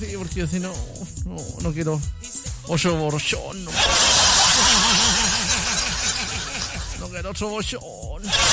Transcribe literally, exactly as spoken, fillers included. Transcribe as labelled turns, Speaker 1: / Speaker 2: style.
Speaker 1: sí, porque si no, no, no quiero otro borchón. No, no quiero otro borchón.